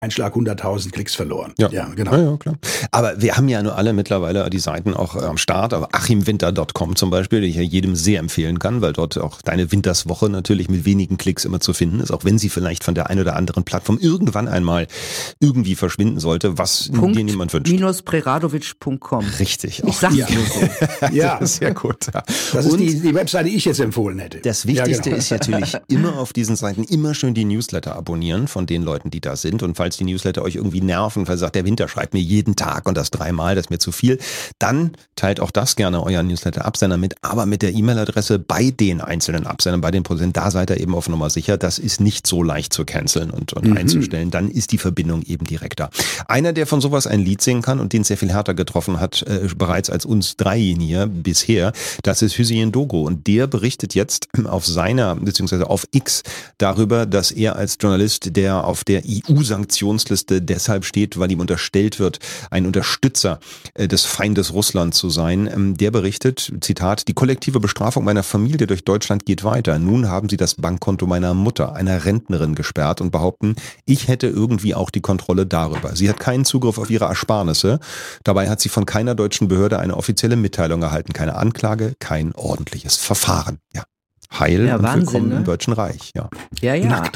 Schlag 100.000 Klicks verloren. Ja, genau. Ja, klar. Aber wir haben ja nur alle mittlerweile die Seiten auch am Start, aber achimwinter.com zum Beispiel, die ich ja jedem sehr empfehlen kann, weil dort auch deine Winterswoche natürlich mit wenigen Klicks immer zu finden ist, auch wenn sie vielleicht von der einen oder anderen Plattform irgendwann einmal irgendwie verschwinden sollte, was dir niemand wünscht. -preradovic.com. Richtig. Ich sag's nur so. Ja, sehr gut. Das ist die Webseite, die ich jetzt empfohlen hätte. Das Wichtigste ist natürlich immer auf diesen Seiten immer schön die Newsletter abonnieren von den Leuten, die da sind. Und falls die Newsletter euch irgendwie nerven, weil sagt, der Winter schreibt mir jeden Tag und das 3-mal, das ist mir zu viel, dann teilt auch das gerne euren Newsletter-Absender mit, aber mit der E-Mail-Adresse bei den einzelnen Absendern, bei den Produzenten, da seid ihr eben auf Nummer sicher. Das ist nicht so leicht zu canceln und einzustellen. Dann ist die Verbindung eben direkter. Einer, der von sowas ein Lied singen kann und den sehr viel härter getroffen hat, bereits als uns dreien hier bisher, das ist Hüseyin Dogo. Und der berichtet jetzt auf seiner, beziehungsweise auf X darüber, dass er als Journalist, der auf der EU-Sanktionsliste deshalb steht, weil ihm unterstellt wird, ein Unterstützer des Feindes Russland zu sein. Der berichtet, Zitat, die kollektive Bestrafung meiner Familie durch Deutschland geht weiter. Nun haben sie das Bankkonto meiner Mutter, einer Rentnerin, gesperrt und behaupten, ich hätte irgendwie auch die Kontrolle darüber. Sie hat keinen Zugriff auf ihre Ersparnisse. Dabei hat sie von keiner deutschen Behörde eine offizielle Mitteilung erhalten. Keine Anklage, kein ordentliches Verfahren. Ja. Heil und Wahnsinn, willkommen im Deutschen Reich. Ja.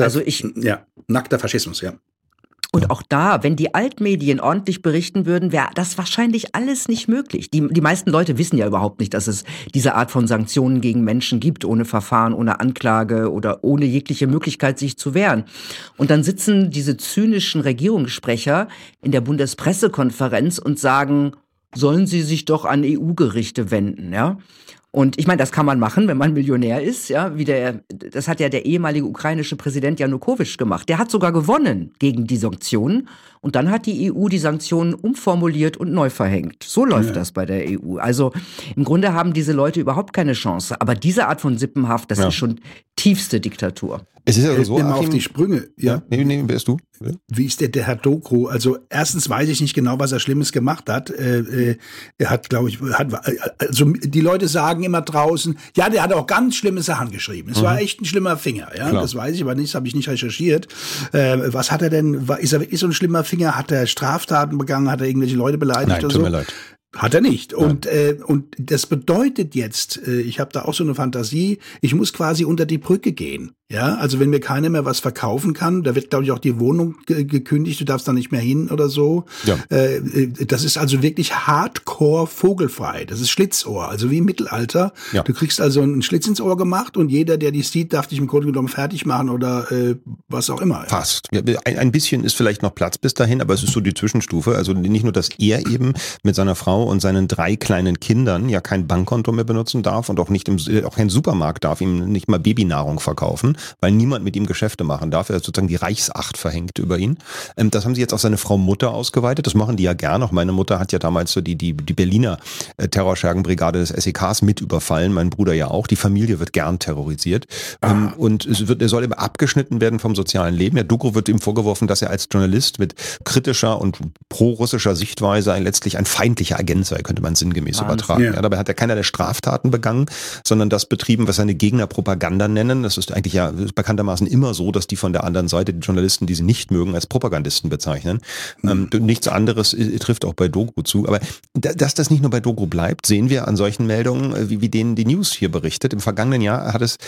Nackter Faschismus, ja. Und auch da, wenn die Altmedien ordentlich berichten würden, wäre das wahrscheinlich alles nicht möglich. Die meisten Leute wissen ja überhaupt nicht, dass es diese Art von Sanktionen gegen Menschen gibt, ohne Verfahren, ohne Anklage oder ohne jegliche Möglichkeit, sich zu wehren. Und dann sitzen diese zynischen Regierungssprecher in der Bundespressekonferenz und sagen, sollen sie sich doch an EU-Gerichte wenden, ja? Und ich meine, das kann man machen, wenn man Millionär ist, ja, das hat ja der ehemalige ukrainische Präsident Janukowitsch gemacht. Der hat sogar gewonnen gegen die Sanktionen und dann hat die EU die Sanktionen umformuliert und neu verhängt. So läuft das bei der EU. Also im Grunde haben diese Leute überhaupt keine Chance. Aber diese Art von Sippenhaft, das ist schon tiefste Diktatur. Es ist ja so, immer auf die Sprünge. Ja. Nee, wer ist du? Wie ist der Herr Dogo? Also erstens weiß ich nicht genau, was er Schlimmes gemacht hat. Er hat, glaube ich, also die Leute sagen immer draußen, ja, der hat auch ganz schlimme Sachen geschrieben. Es war echt ein schlimmer Finger. Ja, klar. Das weiß ich aber nicht, das habe ich nicht recherchiert. Was hat er denn? Ist er wirklich so ein schlimmer Finger? Hat er Straftaten begangen? Hat er irgendwelche Leute beleidigt? Nein, oder tut so? mir leid. Hat er nicht. Und das bedeutet jetzt, ich habe da auch so eine Fantasie, ich muss quasi unter die Brücke gehen. Ja, also wenn mir keiner mehr was verkaufen kann, da wird, glaube ich, auch die Wohnung gekündigt, du darfst da nicht mehr hin oder so. Ja. Das ist also wirklich hardcore vogelfrei. Das ist Schlitzohr, also wie im Mittelalter. Ja. Du kriegst also einen Schlitz ins Ohr gemacht und jeder, der dich sieht, darf dich im Grunde genommen fertig machen oder was auch immer. Fast. Ja, ein bisschen ist vielleicht noch Platz bis dahin, aber es ist so die Zwischenstufe. Also nicht nur, dass er eben mit seiner Frau und seinen 3 kleinen Kindern ja kein Bankkonto mehr benutzen darf und auch nicht auch kein Supermarkt darf ihm nicht mal Babynahrung verkaufen, weil niemand mit ihm Geschäfte machen darf. Er hat sozusagen die Reichsacht verhängt über ihn. Das haben sie jetzt auf seine Frau Mutter ausgeweitet. Das machen die ja gern. Auch meine Mutter hat ja damals so die Berliner Terrorschergenbrigade des SEKs mit überfallen. Mein Bruder ja auch. Die Familie wird gern terrorisiert. Und er soll eben abgeschnitten werden vom sozialen Leben. Der Dogo wird ihm vorgeworfen, dass er als Journalist mit kritischer und pro-russischer Sichtweise letztlich ein feindlicher Agent sei, könnte man sinngemäß übertragen. Ja, dabei hat er keinerlei Straftaten begangen, sondern das betrieben, was seine Gegner Propaganda nennen. Das ist eigentlich ja bekanntermaßen immer so, dass die von der anderen Seite, die Journalisten, die sie nicht mögen, als Propagandisten bezeichnen. Nichts anderes trifft auch bei Dogo zu. Aber dass das nicht nur bei Dogo bleibt, sehen wir an solchen Meldungen, wie denen die News hier berichtet. Im vergangenen Jahr hat es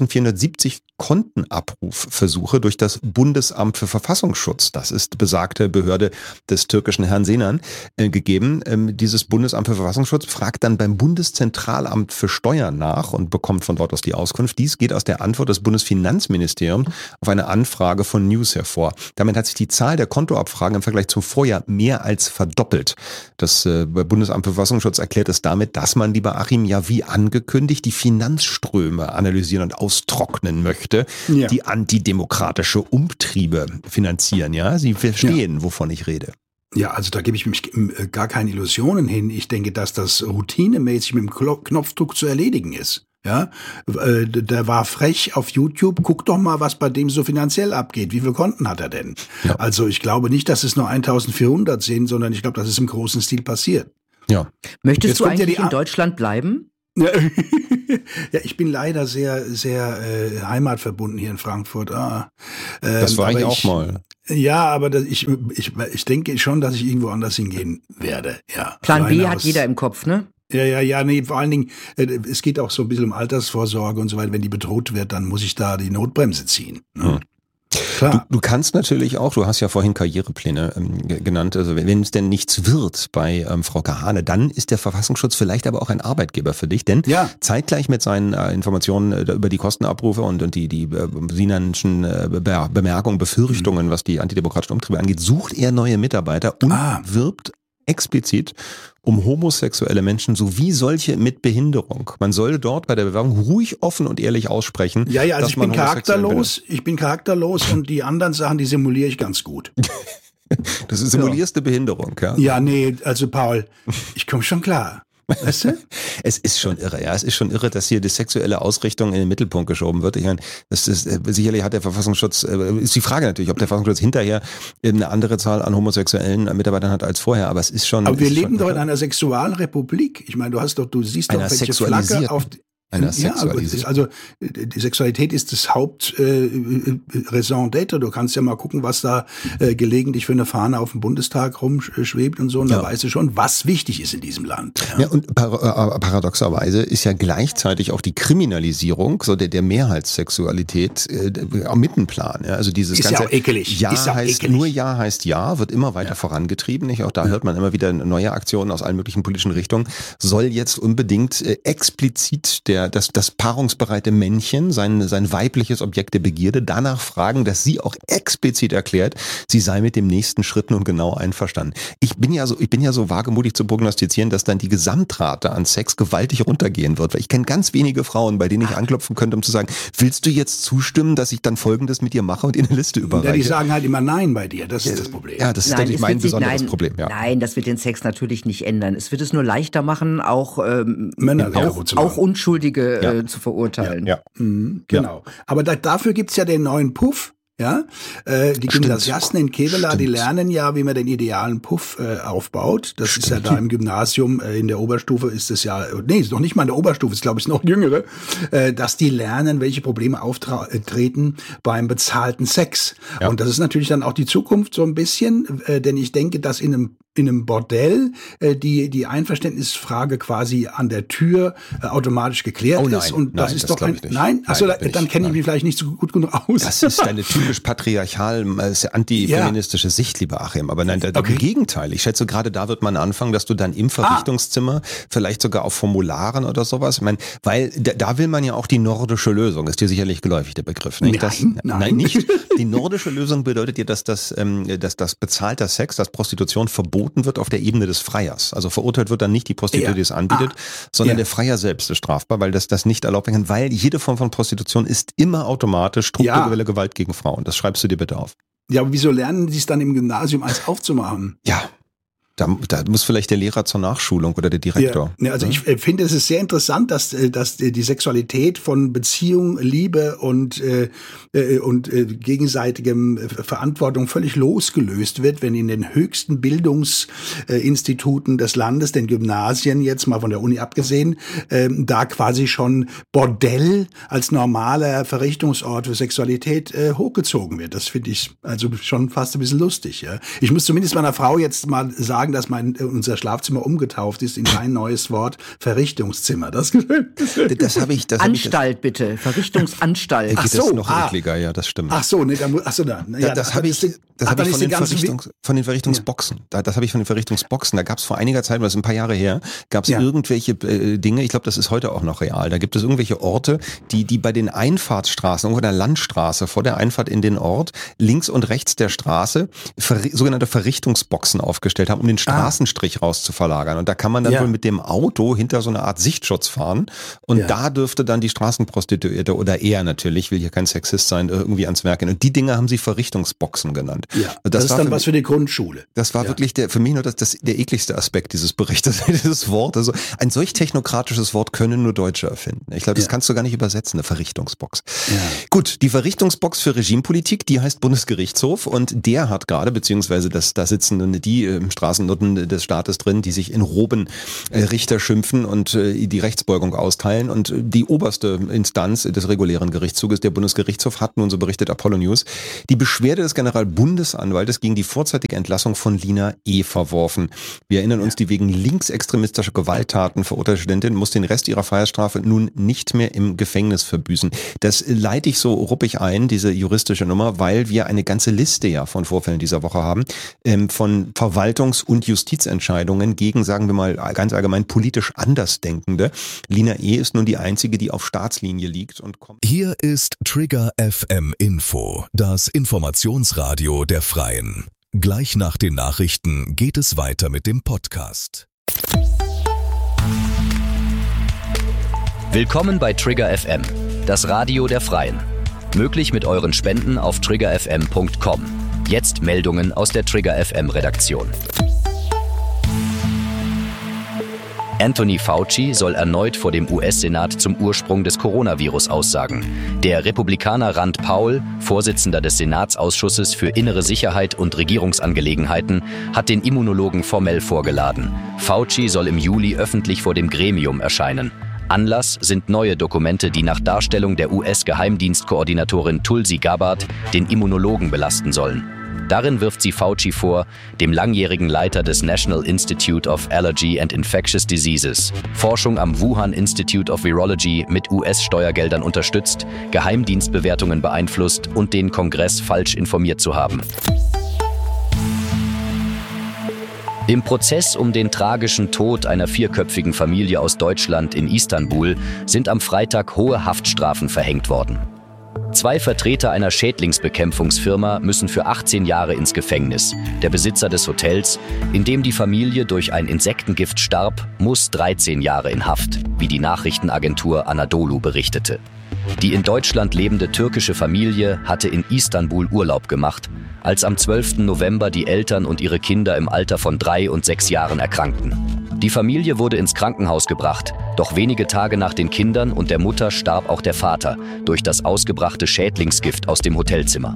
1470 Kontenabrufversuche durch das Bundesamt für Verfassungsschutz, das ist besagte Behörde des türkischen Herrn Senan, gegeben. Dieses Bundesamt für Verfassungsschutz fragt dann beim Bundeszentralamt für Steuern nach und bekommt von dort aus die Auskunft. Dies geht aus der Antwort des Bundesfinanzministeriums auf eine Anfrage von News hervor. Damit hat sich die Zahl der Kontoabfragen im Vergleich zum Vorjahr mehr als verdoppelt. Das Bundesamt für Verfassungsschutz erklärt es damit, dass man, lieber Achim, ja wie angekündigt, die Finanzströme analysieren und austrocknen möchte, die antidemokratische Umtriebe finanzieren. Ja, Sie verstehen, wovon ich rede. Ja, also da gebe ich mich gar keine Illusionen hin. Ich denke, dass das routinemäßig mit dem Knopfdruck zu erledigen ist. Ja, der war frech auf YouTube. Guck doch mal, was bei dem so finanziell abgeht. Wie viele Konten hat er denn? Ja. Also ich glaube nicht, dass es nur 1400 sind, sondern ich glaube, dass es im großen Stil passiert. Ja. Möchtest du eigentlich in Deutschland bleiben? Ja, ich bin leider sehr, sehr heimatverbunden hier in Frankfurt. Das war ich auch mal. Ja, aber ich denke schon, dass ich irgendwo anders hingehen werde. Ja. Plan B hat jeder im Kopf, ne? Ja, nee, vor allen Dingen, es geht auch so ein bisschen um Altersvorsorge und so weiter. Wenn die bedroht wird, dann muss ich da die Notbremse ziehen. Ne? Klar. Du kannst natürlich auch, du hast ja vorhin Karrierepläne genannt, also wenn es denn nichts wird bei Frau Kahane, dann ist der Verfassungsschutz vielleicht aber auch ein Arbeitgeber für dich, denn zeitgleich mit seinen Informationen über die Kostenabrufe und die Sinanschen Bemerkungen, Befürchtungen, was die antidemokratischen Umtriebe angeht, sucht er neue Mitarbeiter und wirbt explizit um homosexuelle Menschen sowie solche mit Behinderung. Man soll dort bei der Bewerbung ruhig offen und ehrlich aussprechen. Ja, also ich bin charakterlos und die anderen Sachen, die simuliere ich ganz gut. Du simulierst eine Behinderung, ja? Ja, nee, also Paul, ich komme schon klar. Weißt du? Es ist schon irre, ja. Es ist schon irre, dass hier die sexuelle Ausrichtung in den Mittelpunkt geschoben wird. Ich meine, das ist, sicherlich hat der Verfassungsschutz, ist die Frage natürlich, ob der Verfassungsschutz hinterher eine andere Zahl an homosexuellen Mitarbeitern hat als vorher, aber es ist schon. Aber wir leben doch in einer Sexualrepublik. Ich meine, du siehst doch, welche Flagge auf also die Sexualität ist das Hauptraison d'être. Du kannst ja mal gucken, was da gelegentlich für eine Fahne auf dem Bundestag rumschwebt und so. Und da weißt du schon, was wichtig ist in diesem Land. Ja, und paradoxerweise ist ja gleichzeitig auch die Kriminalisierung so der Mehrheitssexualität am Mittenplan. Ja, also dieses ist ganze ja auch ekelig. Nur Ja heißt Ja, wird immer weiter vorangetrieben. Nicht? Auch da hört man immer wieder neue Aktionen aus allen möglichen politischen Richtungen. Soll jetzt unbedingt explizit das paarungsbereite Männchen, sein weibliches Objekt der Begierde, danach fragen, dass sie auch explizit erklärt, sie sei mit dem nächsten Schritt nun genau einverstanden. Ich bin ja so wagemutig zu prognostizieren, dass dann die Gesamtrate an Sex gewaltig runtergehen wird, weil ich kenne ganz wenige Frauen, bei denen ich anklopfen könnte, um zu sagen, willst du jetzt zustimmen, dass ich dann Folgendes mit dir mache und in eine Liste überreiche? Ja, die sagen halt immer Nein bei dir, das ist das Problem. Ja, das ist natürlich mein besonderes Problem. Ja. Nein, das wird den Sex natürlich nicht ändern. Es wird es nur leichter machen, auch Männer auch Unschuldige zu verurteilen. Ja. Genau. Aber dafür gibt's ja den neuen Puff. Ja, die Gymnasiasten in Kevela, die lernen ja, wie man den idealen Puff aufbaut. Das ist ja da im Gymnasium, in der Oberstufe ist es ja, nee, ist noch nicht mal in der Oberstufe, ist glaube ich noch jüngere, dass die lernen, welche Probleme auftreten beim bezahlten Sex. Ja. Und das ist natürlich dann auch die Zukunft so ein bisschen, denn ich denke, dass in einem Bordell die Einverständnisfrage quasi an der Tür automatisch geklärt ist. Und das ist doch nein? Achso, dann kenne ich mich vielleicht nicht so gut genug aus. Das ist eine typisch patriarchal, antifeministische Sicht, lieber Achim. Aber nein, im Gegenteil. Ich schätze, gerade da wird man anfangen, dass du dann im Verrichtungszimmer vielleicht sogar auf Formularen oder sowas, ich meine, weil da will man ja auch die nordische Lösung, ist dir sicherlich geläufig der Begriff. Nicht? Nein, nicht. Die nordische Lösung bedeutet ja, dass das bezahlter Sex, dass Prostitution verboten wird auf der Ebene des Freiers. Also verurteilt wird dann nicht die Prostituierte, die es anbietet, sondern der Freier selbst ist strafbar, weil das nicht erlaubt werden kann, weil jede Form von Prostitution ist immer automatisch strukturelle Gewalt gegen Frauen. Das schreibst du dir bitte auf. Ja, aber wieso lernen die es dann im Gymnasium als aufzumachen? Ja. Da muss vielleicht der Lehrer zur Nachschulung oder der Direktor. Ja, also ich finde, es ist sehr interessant, dass die Sexualität von Beziehung, Liebe und gegenseitigem Verantwortung völlig losgelöst wird, wenn in den höchsten Bildungsinstituten des Landes, den Gymnasien jetzt mal von der Uni abgesehen, da quasi schon Bordell als normaler Verrichtungsort für Sexualität hochgezogen wird. Das finde ich also schon fast ein bisschen lustig. Ja. Ich muss zumindest meiner Frau jetzt mal sagen, dass unser Schlafzimmer umgetauft ist in kein neues Wort, Verrichtungszimmer. Das habe ich. Anstalt bitte, Verrichtungsanstalt. Ach so, das ist noch ekliger, ja, das stimmt. Ach so, das habe ich von den Verrichtungsboxen. Das habe ich von den Verrichtungsboxen. Da gab es vor einiger Zeit, das ist ein paar Jahre her, gab es irgendwelche Dinge, ich glaube, das ist heute auch noch real. Da gibt es irgendwelche Orte, die bei den Einfahrtsstraßen, irgendwo der Landstraße, vor der Einfahrt in den Ort, links und rechts der Straße, sogenannte Verrichtungsboxen aufgestellt haben, um den Straßenstrich rauszuverlagern. Und da kann man dann wohl mit dem Auto hinter so eine Art Sichtschutz fahren. Und da dürfte dann die Straßenprostituierte oder er natürlich, will hier kein Sexist sein, irgendwie ans Werk gehen. Und die Dinge haben sie Verrichtungsboxen genannt. Ja, das ist dann was für die Grundschule. Das war wirklich für mich nur der ekligste Aspekt dieses Berichtes, dieses Wort. Also ein solch technokratisches Wort können nur Deutsche erfinden. Ich glaube, das kannst du gar nicht übersetzen, eine Verrichtungsbox. Ja. Gut, die Verrichtungsbox für Regimepolitik, die heißt Bundesgerichtshof und der hat gerade, beziehungsweise da sitzen die im Abgeordneten des Staates drin, die sich in Roben Richter schimpfen und die Rechtsbeugung austeilen. Und die oberste Instanz des regulären Gerichtszuges, der Bundesgerichtshof, hat nun, so berichtet Apollo News, die Beschwerde des Generalbundesanwaltes gegen die vorzeitige Entlassung von Lina E. verworfen. Wir erinnern uns, die wegen linksextremistischer Gewalttaten verurteilte Studentin muss den Rest ihrer Freiheitsstrafe nun nicht mehr im Gefängnis verbüßen. Das leite ich so ruppig ein, diese juristische Nummer, weil wir eine ganze Liste ja von Vorfällen dieser Woche haben, von Verwaltungs- und Justizentscheidungen gegen, sagen wir mal ganz allgemein, politisch Andersdenkende. Lina E. ist nun die einzige, die auf Staatslinie liegt und kommt. Hier ist Trigger FM Info, das Informationsradio der Freien. Gleich nach den Nachrichten geht es weiter mit dem Podcast. Willkommen bei Trigger FM, das Radio der Freien. Möglich mit euren Spenden auf triggerfm.com. Jetzt Meldungen aus der Trigger FM Redaktion. Anthony Fauci soll erneut vor dem US-Senat zum Ursprung des Coronavirus aussagen. Der Republikaner Rand Paul, Vorsitzender des Senatsausschusses für innere Sicherheit und Regierungsangelegenheiten, hat den Immunologen formell vorgeladen. Fauci soll im Juli öffentlich vor dem Gremium erscheinen. Anlass sind neue Dokumente, die nach Darstellung der US-Geheimdienstkoordinatorin Tulsi Gabbard den Immunologen belasten sollen. Darin wirft sie Fauci vor, dem langjährigen Leiter des National Institute of Allergy and Infectious Diseases, Forschung am Wuhan Institute of Virology mit US-Steuergeldern unterstützt, Geheimdienstbewertungen beeinflusst und den Kongress falsch informiert zu haben. Im Prozess um den tragischen Tod einer 4-köpfigen Familie aus Deutschland in Istanbul sind am Freitag hohe Haftstrafen verhängt worden. 2 Vertreter einer Schädlingsbekämpfungsfirma müssen für 18 Jahre ins Gefängnis. Der Besitzer des Hotels, in dem die Familie durch ein Insektengift starb, muss 13 Jahre in Haft, wie die Nachrichtenagentur Anadolu berichtete. Die in Deutschland lebende türkische Familie hatte in Istanbul Urlaub gemacht, als am 12. November die Eltern und ihre Kinder im Alter von 3 und 6 Jahren erkrankten. Die Familie wurde ins Krankenhaus gebracht, doch wenige Tage nach den Kindern und der Mutter starb auch der Vater durch das ausgebrachte Schädlingsgift aus dem Hotelzimmer.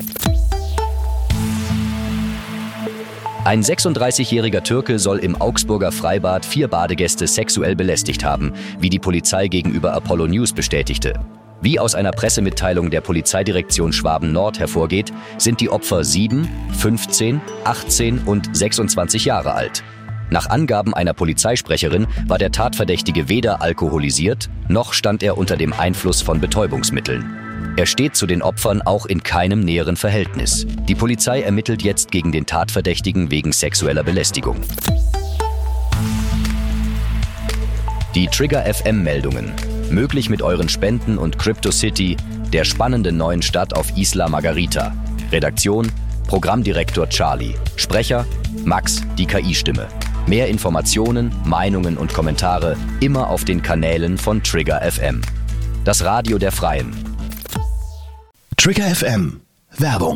Ein 36-jähriger Türke soll im Augsburger Freibad 4 Badegäste sexuell belästigt haben, wie die Polizei gegenüber Apollo News bestätigte. Wie aus einer Pressemitteilung der Polizeidirektion Schwaben-Nord hervorgeht, sind die Opfer 7, 15, 18 und 26 Jahre alt. Nach Angaben einer Polizeisprecherin war der Tatverdächtige weder alkoholisiert, noch stand er unter dem Einfluss von Betäubungsmitteln. Er steht zu den Opfern auch in keinem näheren Verhältnis. Die Polizei ermittelt jetzt gegen den Tatverdächtigen wegen sexueller Belästigung. Die Trigger FM-Meldungen. Möglich mit euren Spenden und CryptoCity, der spannenden neuen Stadt auf Isla Margarita. Redaktion: Programmdirektor Charlie. Sprecher: Max, die KI-Stimme. Mehr Informationen, Meinungen und Kommentare immer auf den Kanälen von Trigger FM. Das Radio der Freien. Trigger FM. Werbung.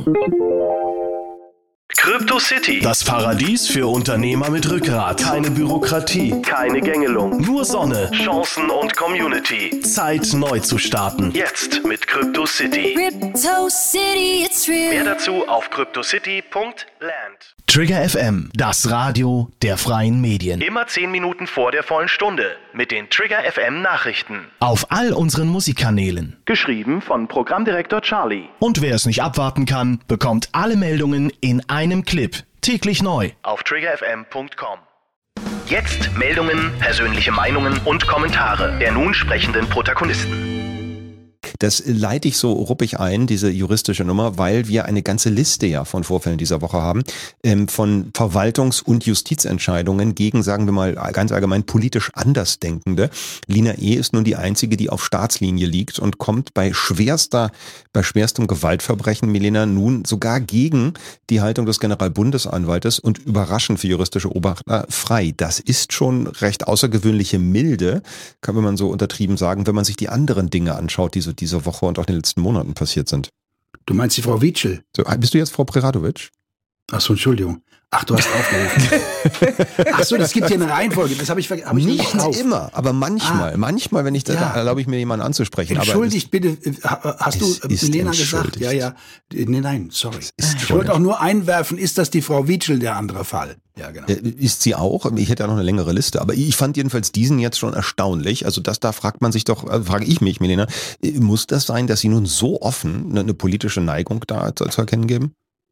CryptoCity. Das Paradies für Unternehmer mit Rückgrat. Keine Bürokratie. Keine Gängelung. Nur Sonne. Chancen und Community. Zeit, neu zu starten. Jetzt mit CryptoCity. CryptoCity, it's real. Mehr dazu auf cryptocity.land. Trigger FM, das Radio der freien Medien. Immer 10 Minuten vor der vollen Stunde mit den Trigger FM Nachrichten. Auf all unseren Musikkanälen. Geschrieben von Programmdirektor Charlie. Und wer es nicht abwarten kann, bekommt alle Meldungen in einem Clip. Täglich neu. Auf triggerfm.com. Jetzt Meldungen, persönliche Meinungen und Kommentare der nun sprechenden Protagonisten. Das leite ich so ruppig ein, diese juristische Nummer, weil wir eine ganze Liste ja von Vorfällen dieser Woche haben, von Verwaltungs- und Justizentscheidungen gegen, sagen wir mal ganz allgemein, politisch Andersdenkende. Lina E. ist nun die einzige, die auf Staatslinie liegt und kommt bei schwerstem Gewaltverbrechen, Milena, nun sogar gegen die Haltung des Generalbundesanwaltes und überraschend für juristische Beobachter frei. Das ist schon recht außergewöhnliche Milde, kann man so untertrieben sagen, wenn man sich die anderen Dinge anschaut, die so diese Woche und auch in den letzten Monaten passiert sind. Du meinst die Frau Wietschel? So, bist du jetzt Frau Preradovic? Achso, Entschuldigung. Ach, du hast aufgerufen. Achso, das gibt hier eine Reihenfolge. Das habe ich nicht immer, aber manchmal. Manchmal, wenn ich da erlaube ich mir jemanden anzusprechen. Entschuldigt bitte, hast du Milena gesagt? Ja. Nein, sorry. Ich wollte auch nur einwerfen, ist das die Frau Wietschel, der andere Fall? Ja, genau. Ist sie auch? Ich hätte ja noch eine längere Liste, aber ich fand jedenfalls diesen jetzt schon erstaunlich. Also da fragt man sich doch, frage ich mich, Milena, muss das sein, dass sie nun so offen eine politische Neigung da zu erkennen geben?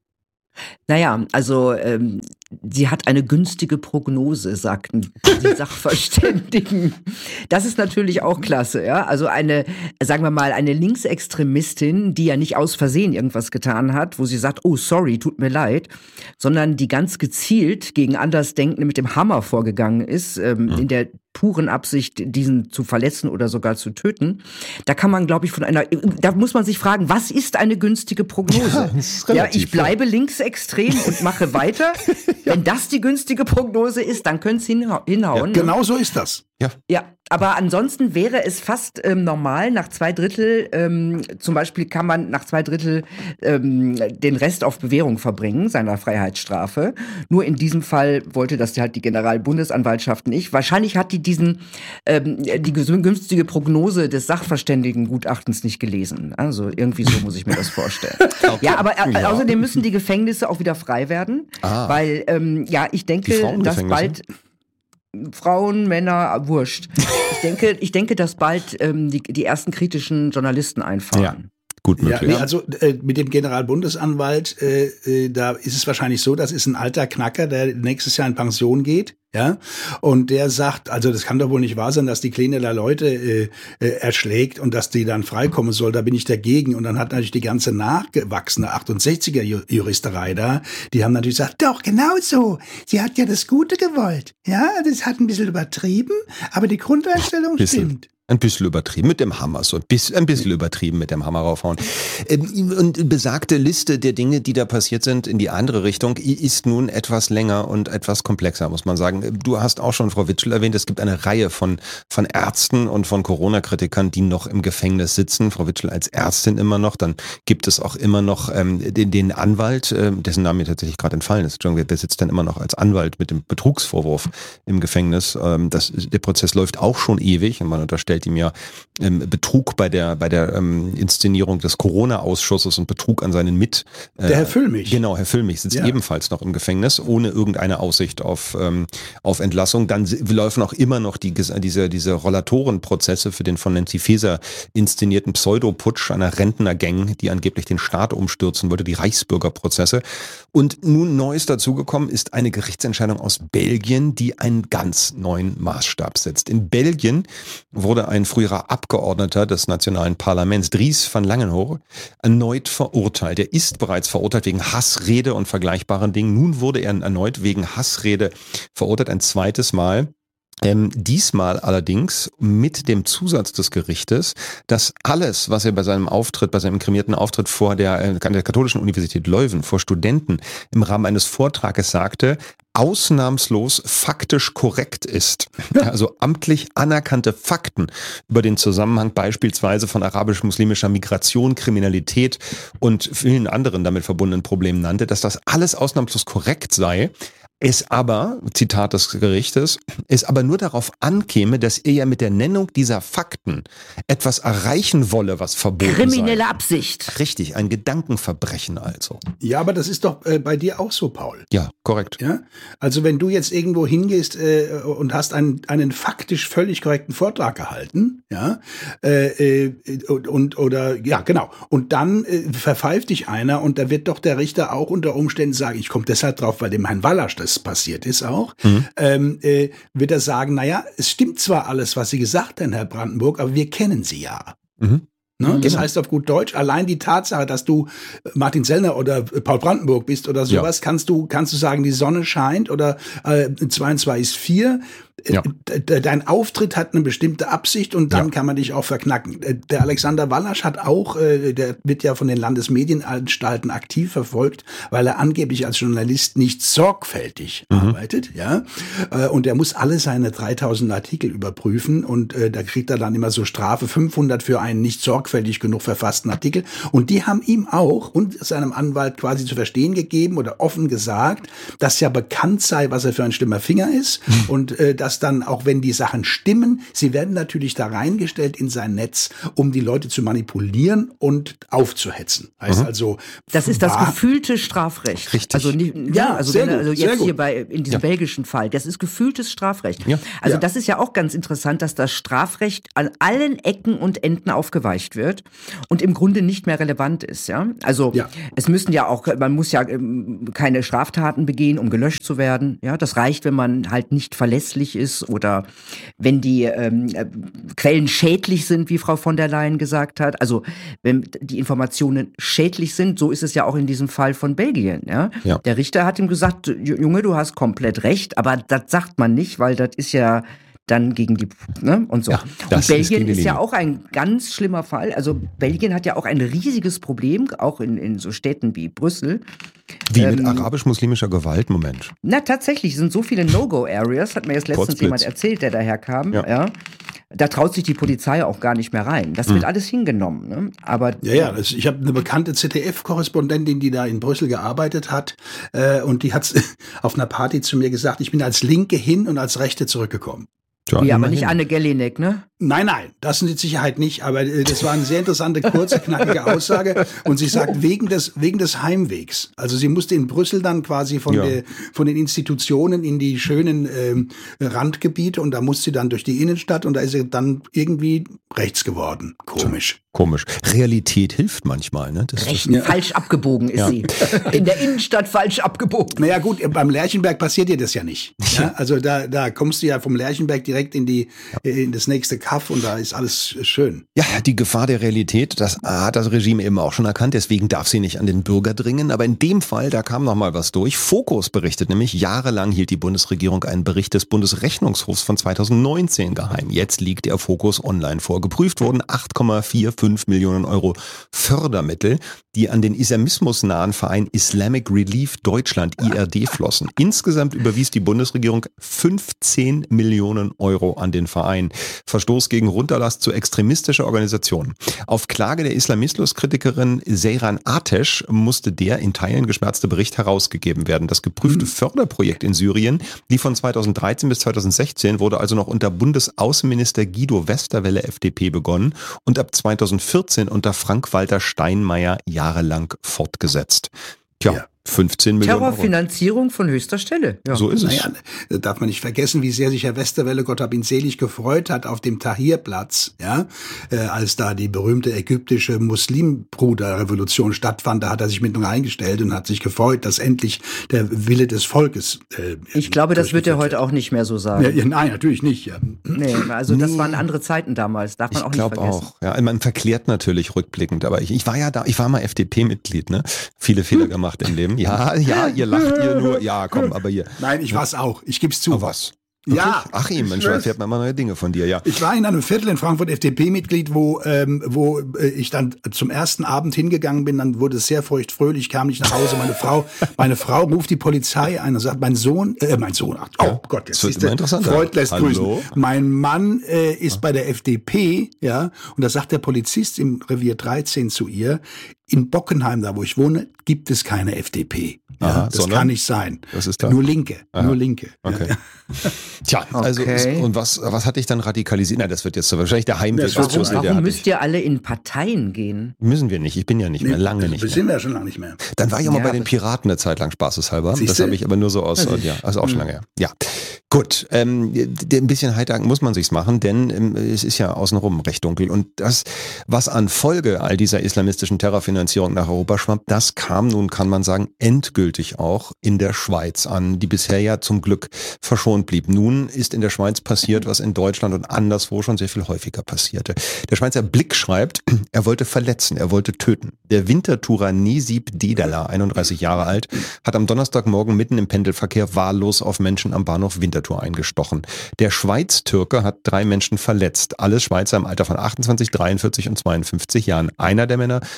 Naja, also sie hat eine günstige Prognose, sagten die Sachverständigen. Das ist natürlich auch klasse, ja. Also sagen wir mal, eine Linksextremistin, die ja nicht aus Versehen irgendwas getan hat, wo sie sagt, oh sorry, tut mir leid, sondern die ganz gezielt gegen Andersdenkende mit dem Hammer vorgegangen ist, in der puren Absicht, diesen zu verletzen oder sogar zu töten. Da kann man, glaube ich, da muss man sich fragen, was ist eine günstige Prognose? Ja, ich bleibe linksextrem und mache weiter. Wenn das die günstige Prognose ist, dann könnte es hinhauen. Ja, genau so ist das. Ja, aber ansonsten wäre es fast normal, nach 2/3, zum Beispiel kann man nach 2/3 den Rest auf Bewährung verbringen, seiner Freiheitsstrafe. Nur in diesem Fall wollte das halt die Generalbundesanwaltschaft nicht. Wahrscheinlich hat die die günstige Prognose des Sachverständigengutachtens nicht gelesen. Also irgendwie so muss ich mir das vorstellen. Okay. Ja, aber außerdem müssen die Gefängnisse auch wieder frei werden, weil ich denke, dass bald Frauen, Männer, wurscht. Ich denke, dass bald die ersten kritischen Journalisten einfahren. Ja. Gut möglich. Ja, also mit dem Generalbundesanwalt, da ist es wahrscheinlich so, das ist ein alter Knacker, der nächstes Jahr in Pension geht, ja, und der sagt, also das kann doch wohl nicht wahr sein, dass die Kleine da Leute erschlägt und dass die dann freikommen soll, da bin ich dagegen. Und dann hat natürlich die ganze nachgewachsene 68er Juristerei da, die haben natürlich gesagt, doch, genau so, sie hat ja das Gute gewollt, ja, das hat ein bisschen übertrieben, aber die Grundeinstellung stimmt. Ein bisschen übertrieben mit dem Hammer, so ein bisschen übertrieben mit dem Hammer raufhauen. Und besagte Liste der Dinge, die da passiert sind in die andere Richtung, ist nun etwas länger und etwas komplexer, muss man sagen. Du hast auch schon Frau Witschel erwähnt, es gibt eine Reihe von Ärzten und von Corona-Kritikern, die noch im Gefängnis sitzen. Frau Witschel als Ärztin immer noch. Dann gibt es auch immer noch den Anwalt, dessen Name mir tatsächlich gerade entfallen ist. Der sitzt dann immer noch als Anwalt mit dem Betrugsvorwurf im Gefängnis. Der Prozess läuft auch schon ewig und man unterstellt ihm ja Betrug bei der Inszenierung des Corona-Ausschusses und Betrug an seinen der Herr Füllmich. Genau, Herr Füllmich sitzt ebenfalls noch im Gefängnis, ohne irgendeine Aussicht auf Entlassung. Dann laufen auch immer noch diese Rollatorenprozesse für den von Nancy Faeser inszenierten Pseudoputsch einer Rentnergang, die angeblich den Staat umstürzen wollte, die Reichsbürgerprozesse. Und nun Neues dazugekommen ist eine Gerichtsentscheidung aus Belgien, die einen ganz neuen Maßstab setzt. In Belgien wurde ein früherer Abgeordneter des nationalen Parlaments, Dries van Langenhoven, erneut verurteilt. Er ist bereits verurteilt wegen Hassrede und vergleichbaren Dingen. Nun wurde er erneut wegen Hassrede verurteilt, ein zweites Mal. Diesmal allerdings mit dem Zusatz des Gerichtes, dass alles, was er bei seinem inkriminierten Auftritt vor der katholischen Universität Leuven, vor Studenten im Rahmen eines Vortrages sagte, ausnahmslos faktisch korrekt ist. Also amtlich anerkannte Fakten über den Zusammenhang beispielsweise von arabisch-muslimischer Migration, Kriminalität und vielen anderen damit verbundenen Problemen nannte, dass das alles ausnahmslos korrekt sei. Es aber, Zitat des Gerichtes, es aber nur darauf ankäme, dass er ja mit der Nennung dieser Fakten etwas erreichen wolle, was verboten sei. Kriminelle Absicht. Richtig, ein Gedankenverbrechen also. Ja, aber das ist doch bei dir auch so, Paul. Ja, korrekt. Ja? Also wenn du jetzt irgendwo hingehst und hast einen faktisch völlig korrekten Vortrag gehalten, ja, genau. Und dann verpfeift dich einer und da wird doch der Richter auch unter Umständen sagen, ich komme deshalb drauf, weil dem Herrn Wallasch das passiert ist auch, wird er sagen, naja, es stimmt zwar alles, was Sie gesagt haben, Herr Brandenburg, aber wir kennen Sie ja. Ne? Das heißt auf gut Deutsch, allein die Tatsache, dass du Martin Sellner oder Paul Brandenburg bist oder sowas, kannst du sagen, die Sonne scheint oder 2 und 2 ist 4. Ja. Dein Auftritt hat eine bestimmte Absicht und dann kann man dich auch verknacken. Der Alexander Wallasch hat auch, der wird ja von den Landesmedienanstalten aktiv verfolgt, weil er angeblich als Journalist nicht sorgfältig arbeitet, ja. Und er muss alle seine 3000 Artikel überprüfen und da kriegt er dann immer so Strafe 500 für einen nicht sorgfältig genug verfassten Artikel. Und die haben ihm auch und seinem Anwalt quasi zu verstehen gegeben oder offen gesagt, dass ja bekannt sei, was er für ein schlimmer Finger ist und dass dann, auch wenn die Sachen stimmen, sie werden natürlich da reingestellt in sein Netz, um die Leute zu manipulieren und aufzuhetzen. Heißt also, das ist das gefühlte Strafrecht. Richtig. Also, sehr gut, jetzt hier in diesem belgischen Fall, das ist gefühltes Strafrecht. Ja. Also das ist ja auch ganz interessant, dass das Strafrecht an allen Ecken und Enden aufgeweicht wird und im Grunde nicht mehr relevant ist. Ja? Also es müssen ja auch, man muss ja keine Straftaten begehen, um gelöscht zu werden. Ja? Das reicht, wenn man halt nicht verlässlich ist oder wenn die Quellen schädlich sind, wie Frau von der Leyen gesagt hat. Also wenn die Informationen schädlich sind, so ist es ja auch in diesem Fall von Belgien. Ja? Ja. Der Richter hat ihm gesagt, Junge, du hast komplett recht, aber das sagt man nicht, weil das ist ja dann gegen die, ne, und so. Ja, und Belgien ist ja auch ein ganz schlimmer Fall. Also Belgien hat ja auch ein riesiges Problem, auch in so Städten wie Brüssel. Wie mit arabisch-muslimischer Gewalt? Moment. Na, tatsächlich sind so viele No-Go-Areas, hat mir jetzt letztens jemand erzählt, der daherkam. Ja. Da traut sich die Polizei auch gar nicht mehr rein. Das wird alles hingenommen. Ne? Aber ich habe eine bekannte ZDF-Korrespondentin, die da in Brüssel gearbeitet hat, und die hat auf einer Party zu mir gesagt, ich bin als Linke hin und als Rechte zurückgekommen. Ja, aber nicht Anne Gellinek, ne? Nein, das mit Sicherheit nicht, aber das war eine sehr interessante, kurze, knackige Aussage. Und sie sagt, wegen des Heimwegs. Also sie musste in Brüssel dann quasi von den Institutionen in die schönen Randgebiete und da musste sie dann durch die Innenstadt und da ist sie dann irgendwie rechts geworden. Komisch. Realität hilft manchmal, ne? Falsch abgebogen ist sie. In der Innenstadt falsch abgebogen. Naja gut, beim Lerchenberg passiert dir das ja nicht. Ja? Also da kommst du ja vom Lerchenberg direkt in das nächste Kaff und da ist alles schön. Ja, die Gefahr der Realität, das hat das Regime eben auch schon erkannt, deswegen darf sie nicht an den Bürger dringen. Aber in dem Fall, da kam noch mal was durch. Focus berichtet nämlich, jahrelang hielt die Bundesregierung einen Bericht des Bundesrechnungshofs von 2019 geheim. Jetzt liegt der Focus online vor. Geprüft wurden 8,45 Millionen Euro Fördermittel, die an den islamismusnahen Verein Islamic Relief Deutschland, IRD, flossen. Insgesamt überwies die Bundesregierung 15 Millionen Euro an den Verein. Verstoß gegen Runterlass zu extremistischer Organisation. Auf Klage der Islamismus-Kritikerin Seyran Atesh musste der in Teilen geschwärzte Bericht herausgegeben werden. Das geprüfte Förderprojekt in Syrien, die von 2013 bis 2016, wurde also noch unter Bundesaußenminister Guido Westerwelle FDP begonnen und ab 2014 unter Frank-Walter Steinmeier jahrelang fortgesetzt. Tja, 15 Millionen Euro. Terrorfinanzierung von höchster Stelle. Ja. So ist es. Naja, darf man nicht vergessen, wie sehr sich Herr Westerwelle, Gott hab ihn selig, gefreut hat auf dem Tahrirplatz, als da die berühmte ägyptische Muslimbruderrevolution stattfand. Da hat er sich mit eingestellt und hat sich gefreut, dass endlich der Wille des Volkes ich glaube, das wird er heute auch nicht mehr so sagen. Ja, nein, natürlich nicht. Ja. Nee, also das waren andere Zeiten damals, darf man auch nicht vergessen. Ich glaube auch. Ja, man verklärt natürlich rückblickend, aber ich war ja da, ich war mal FDP-Mitglied, ne? Viele Fehler gemacht im Leben. Ja, ihr lacht ihr nur. Ja, komm, aber hier. Nein, ich war's auch. Ich geb's zu. Oh, was? Okay. Ja. Achim, Mensch, erfährt man immer neue Dinge von dir, ja. Ich war in einem Viertel in Frankfurt FDP-Mitglied, wo ich dann zum ersten Abend hingegangen bin, dann wurde es sehr feuchtfröhlich, kam nicht nach Hause. Meine Frau ruft die Polizei ein und sagt, mein Sohn, oh Gott, jetzt ist der Freud lässt grüßen. Mein Mann ist bei der FDP, ja, und da sagt der Polizist im Revier 13 zu ihr, in Bockenheim, da wo ich wohne, gibt es keine FDP. Ja, aha, das kann nicht sein. Das ist klar. Nur Linke. Okay. Tja, also und was hat dich dann radikalisiert? Na, das wird jetzt so wahrscheinlich der Heimweg. Warum müsst ihr alle in Parteien gehen? Müssen wir nicht. Ich bin ja nicht mehr, lange nicht mehr. Sind wir ja schon lange nicht mehr. Dann war ich auch mal bei den Piraten eine Zeit lang spaßeshalber. Das habe ich aber nur so aus, also auch schon lange her. Ja, gut. Ein bisschen heiter muss man sich's machen, denn es ist ja außenrum recht dunkel. Und das, was an Folge all dieser islamistischen Terrorfinanzierung nach Europa schwappt, das kam nun, kann man sagen, endgültig auch in der Schweiz an, die bisher ja zum Glück verschont blieb. Nun ist in der Schweiz passiert, was in Deutschland und anderswo schon sehr viel häufiger passierte. Der Schweizer Blick schreibt, er wollte verletzen, er wollte töten. Der Winterthurer Nesib Dedala, 31 Jahre alt, hat am Donnerstagmorgen mitten im Pendelverkehr wahllos auf Menschen am Bahnhof Winterthur eingestochen. Der Schweiz-Türke hat 3 Menschen verletzt, alles Schweizer im Alter von 28, 43 und 52 Jahren. Einer der Männer musste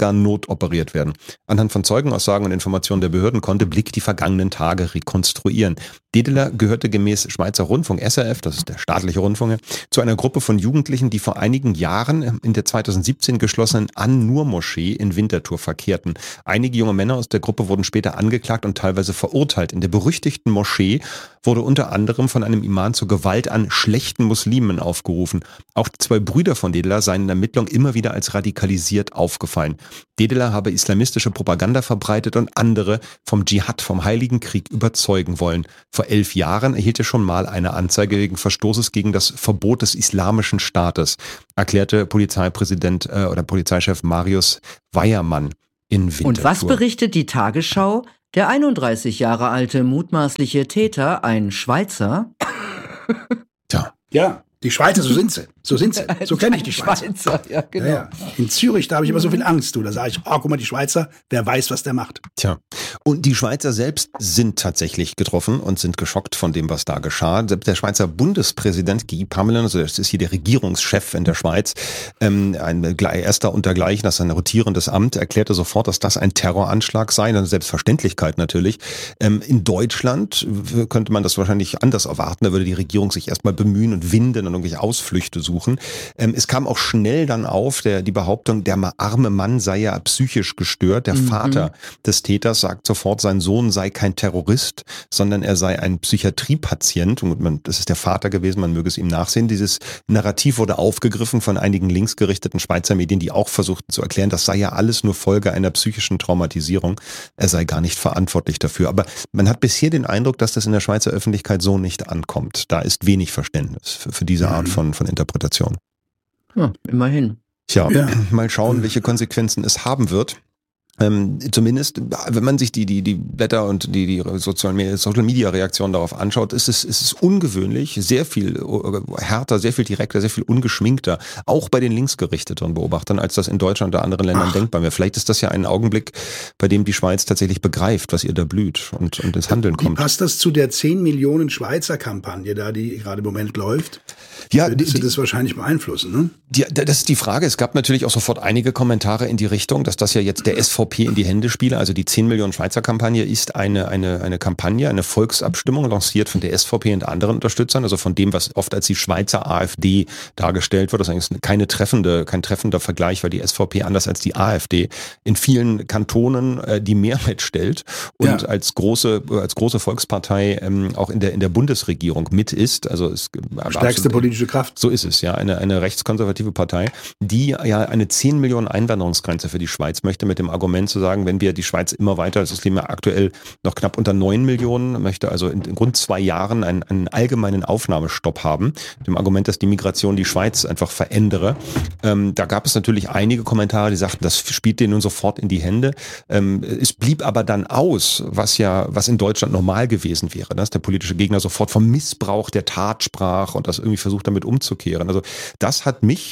sogar notoperiert werden. Anhand von Zeugenaussagen und Informationen der Behörden konnte Blick die vergangenen Tage rekonstruieren. Dedeler gehörte gemäß Schweizer Rundfunk SRF, das ist der staatliche Rundfunk, zu einer Gruppe von Jugendlichen, die vor einigen Jahren in der 2017 geschlossenen An-Nur-Moschee in Winterthur verkehrten. Einige junge Männer aus der Gruppe wurden später angeklagt und teilweise verurteilt. In der berüchtigten Moschee wurde unter anderem von einem Imam zur Gewalt an schlechten Muslimen aufgerufen. Auch die 2 Brüder von Dedeler seien in Ermittlungen immer wieder als radikalisiert aufgefallen. Dedeler habe islamistische Propaganda verbreitet und andere vom Dschihad, vom Heiligen Krieg überzeugen wollen. Vor 11 Jahren erhielt er schon mal eine Anzeige wegen Verstoßes gegen das Verbot des Islamischen Staates, erklärte Polizeipräsident oder Polizeichef Marius Weiermann in Winterthur. Und was berichtet die Tagesschau? Der 31 Jahre alte mutmaßliche Täter, ein Schweizer. Tja. Ja, die Schweizer, so sind sie. So sind sie. So kenne ich die Schweizer. Ja, genau. Ja. In Zürich, da habe ich immer so viel Angst. Da sage ich, guck mal, die Schweizer, wer weiß, was der macht. Tja. Und die Schweizer selbst sind tatsächlich getroffen und sind geschockt von dem, was da geschah. Selbst der Schweizer Bundespräsident Guy Parmelin, also das ist hier der Regierungschef in der Schweiz, ein erster untergleichen, das ist ein rotierendes Amt, erklärte sofort, dass das ein Terroranschlag sei, eine Selbstverständlichkeit natürlich. In Deutschland könnte man das wahrscheinlich anders erwarten, da würde die Regierung sich erstmal bemühen und winden und irgendwelche Ausflüchte suchen. Es kam auch schnell dann auf, die Behauptung, der arme Mann sei ja psychisch gestört. Der Vater des Täters sagt sofort, sein Sohn sei kein Terrorist, sondern er sei ein Psychiatriepatient. Und das ist der Vater gewesen, man möge es ihm nachsehen. Dieses Narrativ wurde aufgegriffen von einigen linksgerichteten Schweizer Medien, die auch versuchten zu erklären, das sei ja alles nur Folge einer psychischen Traumatisierung. Er sei gar nicht verantwortlich dafür. Aber man hat bisher den Eindruck, dass das in der Schweizer Öffentlichkeit so nicht ankommt. Da ist wenig Verständnis für diese Art von Interpretation. Ja, immerhin. Tja, mal schauen, welche Konsequenzen es haben wird. Zumindest, wenn man sich die Blätter und die Social Media Reaktionen darauf anschaut, ist es ungewöhnlich, sehr viel härter, sehr viel direkter, sehr viel ungeschminkter, auch bei den linksgerichteten Beobachtern, als das in Deutschland oder anderen Ländern denkbar wäre. Vielleicht ist das ja ein Augenblick, bei dem die Schweiz tatsächlich begreift, was ihr da blüht und ins Handeln kommt. Wie passt das zu der 10 Millionen Schweizer Kampagne da, die gerade im Moment läuft? Ja, Würde das wahrscheinlich beeinflussen, ne? Das ist die Frage. Es gab natürlich auch sofort einige Kommentare in die Richtung, dass das ja jetzt der SVP in die Hände spiele. Also die 10 Millionen Schweizer Kampagne ist eine Kampagne, eine Volksabstimmung, lanciert von der SVP und anderen Unterstützern, also von dem, was oft als die Schweizer AfD dargestellt wird. Das ist eigentlich kein treffender Vergleich, weil die SVP anders als die AfD in vielen Kantonen die Mehrheit stellt und als große Volkspartei auch in der Bundesregierung mit ist. Also es stärkste politische Kraft. So ist es, ja. Eine rechtskonservative Partei, die ja eine 10 Millionen Einwanderungsgrenze für die Schweiz möchte, mit dem Argument zu sagen, wenn wir die Schweiz immer weiter, also es leben ja aktuell noch knapp unter 9 Millionen, möchte also in rund 2 Jahren einen allgemeinen Aufnahmestopp haben, mit dem Argument, dass die Migration die Schweiz einfach verändere. Da gab es natürlich einige Kommentare, die sagten, das spielt denen nun sofort in die Hände. Es blieb aber dann aus, was in Deutschland normal gewesen wäre, dass der politische Gegner sofort vom Missbrauch der Tat sprach und das irgendwie versucht damit umzukehren. Also das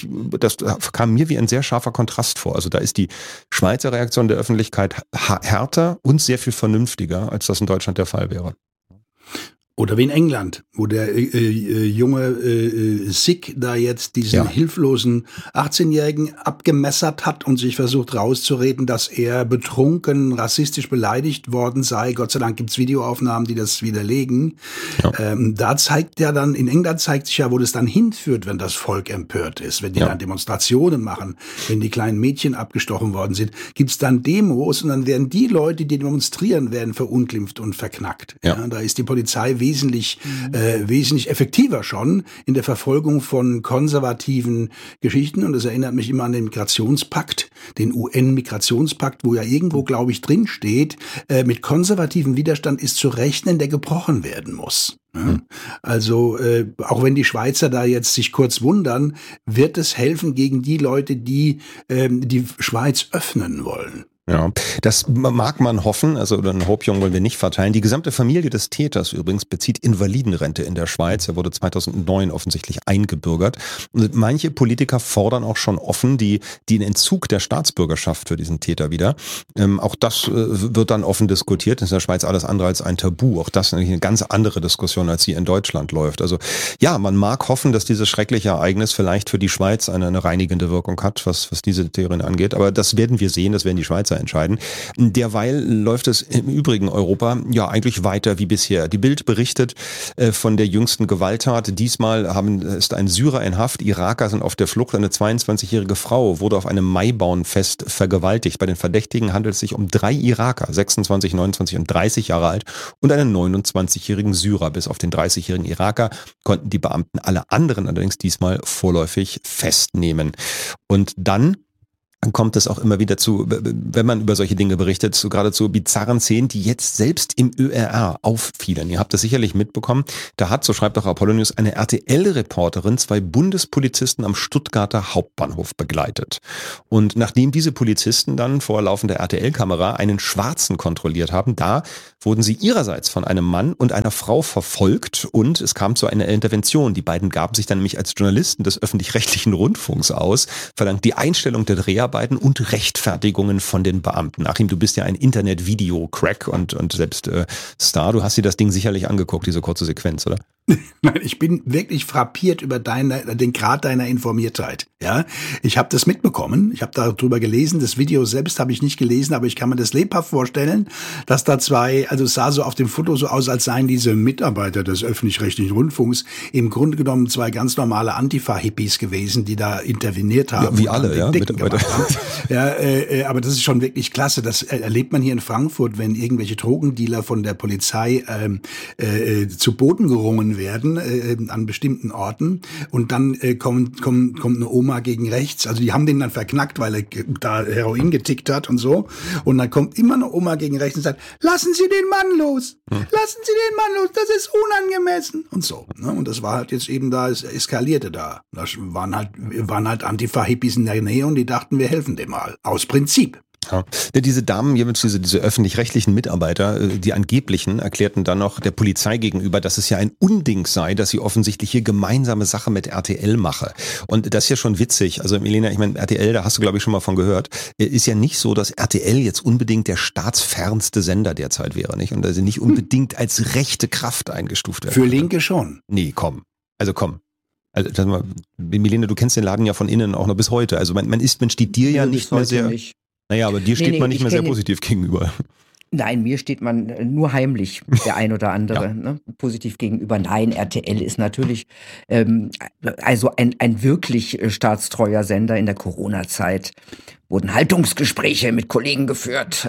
kam mir wie ein sehr scharfer Kontrast vor. Also da ist die Schweizer Reaktion der Öffentlichkeit härter und sehr viel vernünftiger, als das in Deutschland der Fall wäre. Oder wie in England, wo der junge Sikh da jetzt diesen hilflosen 18-Jährigen abgemessert hat und sich versucht rauszureden, dass er betrunken, rassistisch beleidigt worden sei. Gott sei Dank gibt's Videoaufnahmen, die das widerlegen. Ja. Da zeigt ja dann, in England zeigt sich ja, wo das dann hinführt, wenn das Volk empört ist, wenn die dann Demonstrationen machen, wenn die kleinen Mädchen abgestochen worden sind, gibt's dann Demos und dann werden die Leute, die demonstrieren, werden verunglimpft und verknackt. Ja, da ist die Polizei wesentlich effektiver schon in der Verfolgung von konservativen Geschichten. Und das erinnert mich immer an den Migrationspakt, den UN-Migrationspakt, wo ja irgendwo, glaube ich, drin steht, mit konservativem Widerstand ist zu rechnen, der gebrochen werden muss. Also auch wenn die Schweizer da jetzt sich kurz wundern, wird es helfen gegen die Leute, die die Schweiz öffnen wollen. Ja, das mag man hoffen, also einen Hopium wollen wir nicht verteilen. Die gesamte Familie des Täters übrigens bezieht Invalidenrente in der Schweiz. Er wurde 2009 offensichtlich eingebürgert. Und manche Politiker fordern auch schon offen den Entzug der Staatsbürgerschaft für diesen Täter wieder. Auch das wird dann offen diskutiert. Das ist in der Schweiz alles andere als ein Tabu. Auch das ist eine ganz andere Diskussion, als sie in Deutschland läuft. Also ja, man mag hoffen, dass dieses schreckliche Ereignis vielleicht für die Schweiz eine reinigende Wirkung hat, was diese Theorien angeht. Aber das werden wir sehen, das werden die Schweizer entscheiden. Derweil läuft es im übrigen Europa ja eigentlich weiter wie bisher. Die Bild berichtet von der jüngsten Gewalttat. Diesmal ist ein Syrer in Haft, Iraker sind auf der Flucht. Eine 22-jährige Frau wurde auf einem Maibauernfest vergewaltigt. Bei den Verdächtigen handelt es sich um 3 Iraker, 26, 29 und 30 Jahre alt und einen 29-jährigen Syrer. Bis auf den 30-jährigen Iraker konnten die Beamten alle anderen allerdings diesmal vorläufig festnehmen. Und dann kommt es auch immer wieder zu, wenn man über solche Dinge berichtet, zu geradezu bizarren Szenen, die jetzt selbst im ÖRR auffielen. Ihr habt das sicherlich mitbekommen. Da hat, so schreibt auch Apollo News, eine RTL-Reporterin 2 Bundespolizisten am Stuttgarter Hauptbahnhof begleitet. Und nachdem diese Polizisten dann vor laufender RTL-Kamera einen Schwarzen kontrolliert haben, da wurden sie ihrerseits von einem Mann und einer Frau verfolgt und es kam zu einer Intervention. Die beiden gaben sich dann nämlich als Journalisten des öffentlich-rechtlichen Rundfunks aus, verlangt die Einstellung der Dreharbeiten und Rechtfertigungen von den Beamten. Achim, du bist ja ein Internet-Video-Crack und selbst Star. Du hast dir das Ding sicherlich angeguckt, diese kurze Sequenz, oder? Nein, ich bin wirklich frappiert über den Grad deiner Informiertheit. Ja, ich habe das mitbekommen, ich habe darüber gelesen. Das Video selbst habe ich nicht gelesen, aber ich kann mir das lebhaft vorstellen, dass da 2, also es sah so auf dem Foto so aus, als seien diese Mitarbeiter des öffentlich-rechtlichen Rundfunks im Grunde genommen 2 ganz normale Antifa-Hippies gewesen, die da interveniert haben. Ja, wie alle, ja, Mitarbeiter. Ja, aber das ist schon wirklich klasse. Das erlebt man hier in Frankfurt, wenn irgendwelche Drogendealer von der Polizei zu Boden gerungen werden an bestimmten Orten und dann kommt eine Oma gegen rechts, also die haben den dann verknackt, weil er da Heroin getickt hat und so und dann kommt immer eine Oma gegen rechts und sagt, lassen Sie den Mann los, lassen Sie den Mann los, das ist unangemessen und so. Ne? Und das war halt jetzt eben da, es eskalierte da. Da waren halt Antifa-Hippies in der Nähe und die dachten, wir helfen dem mal, aus Prinzip. Ja. Diese Damen, diese öffentlich-rechtlichen Mitarbeiter, die angeblichen, erklärten dann noch der Polizei gegenüber, dass es ja ein Unding sei, dass sie offensichtlich hier gemeinsame Sache mit RTL mache. Und das ist ja schon witzig. Also Milena, ich meine, RTL, da hast du glaube ich schon mal von gehört, ist ja nicht so, dass RTL jetzt unbedingt der staatsfernste Sender derzeit wäre, nicht? Und also nicht unbedingt als rechte Kraft eingestuft wird. Für Linke schon. Nee, komm. Also Milena, du kennst den Laden ja von innen auch noch bis heute. Also man steht dir ja nicht mehr sehr... Nicht. Naja, aber dir steht man nicht mehr sehr positiv gegenüber. Nein, mir steht man nur heimlich, der ein oder andere, ja. Ne, positiv gegenüber. Nein, RTL ist natürlich also ein wirklich staatstreuer Sender. In der Corona-Zeit wurden Haltungsgespräche mit Kollegen geführt.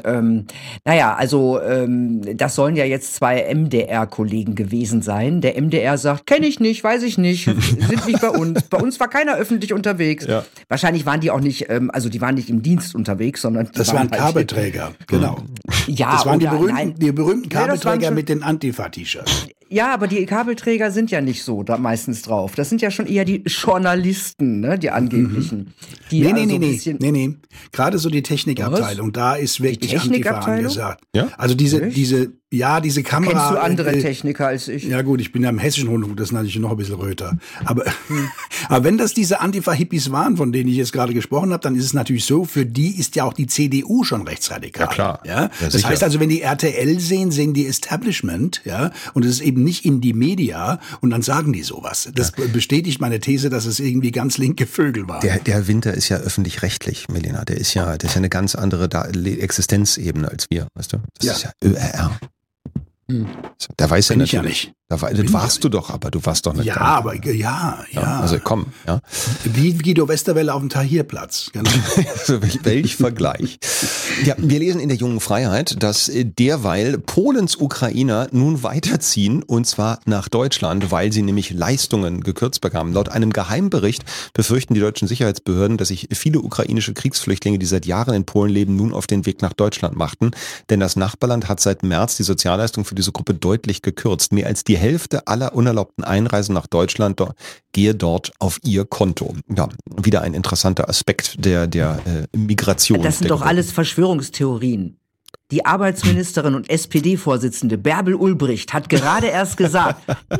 Das sollen ja jetzt 2 MDR-Kollegen gewesen sein. Der MDR sagt, kenne ich nicht, weiß ich nicht, sind nicht bei uns. Bei uns war keiner öffentlich unterwegs. Ja. Wahrscheinlich waren die auch nicht, die waren nicht im Dienst unterwegs, sondern das waren Kabelträger, genau. Ja, das waren die berühmten Kabelträger mit den Antifa-T-Shirts. Ja, aber die Kabelträger sind ja nicht so da meistens drauf. Das sind ja schon eher die Journalisten, ne, die angeblichen. Nee. Gerade so die Technikabteilung, da ist wirklich Antifa angesagt. Ja? Also diese Kamera. Kennst du andere Techniker als ich? Ja gut, ich bin ja im Hessischen Rundfunk, das ist natürlich noch ein bisschen röter. Aber wenn das diese Antifa-Hippies waren, von denen ich jetzt gerade gesprochen habe, dann ist es natürlich so, für die ist ja auch die CDU schon rechtsradikal. Ja klar. Ja? Das heißt also, wenn die RTL sehen die Establishment, ja, und es ist eben nicht in die Media und dann sagen die sowas. Das bestätigt meine These, dass es irgendwie ganz linke Vögel waren. Der Winter ist ja öffentlich-rechtlich, Milena. Der ist ja eine ganz andere Existenzebene als wir, weißt du? Das ist ja ÖRR. Der weiß ja natürlich. Ja nicht. Das warst du doch, aber du warst doch nicht. Ja, aber ja. Also komm, ja. Wie Guido Westerwelle auf dem Tahrirplatz. Genau. Welch Vergleich. Ja, wir lesen in der Jungen Freiheit, dass derweil Polens Ukrainer nun weiterziehen und zwar nach Deutschland, weil sie nämlich Leistungen gekürzt bekamen. Laut einem Geheimbericht befürchten die deutschen Sicherheitsbehörden, dass sich viele ukrainische Kriegsflüchtlinge, die seit Jahren in Polen leben, nun auf den Weg nach Deutschland machten. Denn das Nachbarland hat seit März die Sozialleistung für diese Gruppe deutlich gekürzt. Mehr als die Hälfte aller unerlaubten Einreisen nach Deutschland gehe dort auf ihr Konto. Ja, wieder ein interessanter Aspekt der Migration. Das sind doch alles Verschwörungstheorien. Die Arbeitsministerin und SPD-Vorsitzende Bärbel Ulbricht hat gerade erst gesagt,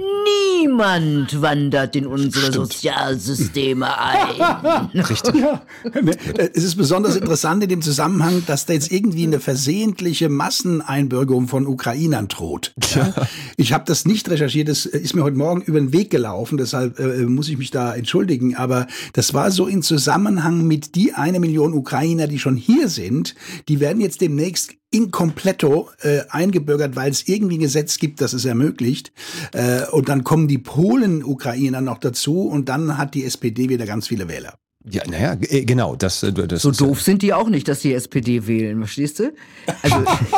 niemand wandert in unsere Sozialsysteme ein. Richtig. Ja. Es ist besonders interessant in dem Zusammenhang, dass da jetzt irgendwie eine versehentliche Masseneinbürgerung von Ukrainern droht. Ja. Ich habe das nicht recherchiert, das ist mir heute Morgen über den Weg gelaufen, deshalb muss ich mich da entschuldigen, aber das war so in Zusammenhang mit die 1 Million Ukrainer, die schon hier sind, die werden jetzt demnächst in completto eingebürgert, weil es irgendwie ein Gesetz gibt, das es ermöglicht. Und dann kommen die Polen-Ukrainer noch dazu und dann hat die SPD wieder ganz viele Wähler. Ja, naja, genau. Das so doof sind die auch nicht, dass die SPD wählen, verstehst du? Also,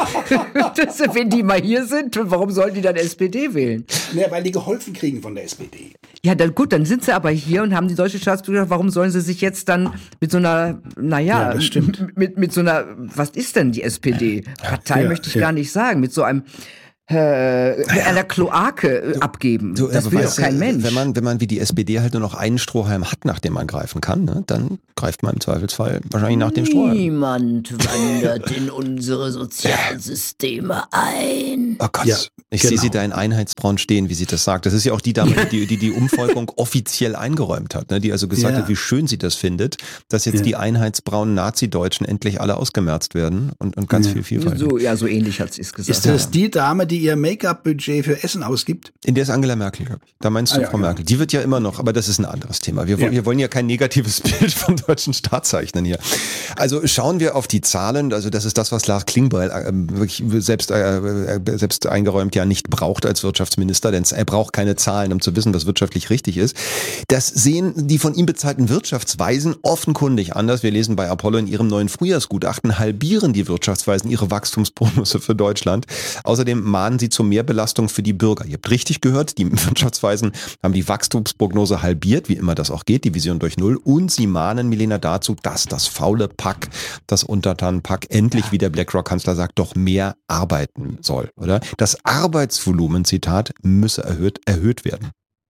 wenn die mal hier sind, warum sollen die dann SPD wählen? Ja, weil die geholfen kriegen von der SPD. Ja, dann gut, dann sind sie aber hier und haben die deutsche Staatsbürgerschaft. Warum sollen sie sich jetzt dann mit so einer, naja, das stimmt. Mit so einer, was ist denn die SPD? Partei möchte ich gar nicht sagen, mit so einem einer Kloake abgeben. Das will doch kein Mensch. Wenn man wie die SPD halt nur noch einen Strohhalm hat, nach dem man greifen kann, ne, dann greift man im Zweifelsfall wahrscheinlich nach dem Strohhalm. Niemand wandert in unsere Sozialsysteme ein. Oh Gott, ich sehe sie da in Einheitsbraun stehen, wie sie das sagt. Das ist ja auch die Dame, die Umvolkung offiziell eingeräumt hat, ne, die also gesagt hat, wie schön sie das findet, dass jetzt die einheitsbraunen Nazi-Deutschen endlich alle ausgemerzt werden und ganz viel Vielfalt. So ähnlich hat sie es gesagt. Ist das die Dame, die ihr Make-up-Budget für Essen ausgibt? In der ist Angela Merkel, glaube ich. Da meinst du Frau Merkel. Die wird ja immer noch, aber das ist ein anderes Thema. Wir wollen ja kein negatives Bild vom deutschen Staat zeichnen hier. Also schauen wir auf die Zahlen. Also das ist das, was Lars Klingbeil wirklich selbst eingeräumt ja nicht braucht als Wirtschaftsminister, denn er braucht keine Zahlen, um zu wissen, was wirtschaftlich richtig ist. Das sehen die von ihm bezahlten Wirtschaftsweisen offenkundig anders. Wir lesen bei Apollo in ihrem neuen Frühjahrsgutachten, halbieren die Wirtschaftsweisen ihre Wachstumsprognose für Deutschland. Außerdem mahnen sie zur Mehrbelastung für die Bürger. Ihr habt richtig gehört, die Wirtschaftsweisen haben die Wachstumsprognose halbiert, wie immer das auch geht, die Vision durch Null. Und sie mahnen, Milena, dazu, dass das faule Pack, das Untertanenpack, endlich, wie der BlackRock-Kanzler sagt, doch mehr arbeiten soll, oder? Das Arbeitsvolumen, Zitat, müsse erhöht werden.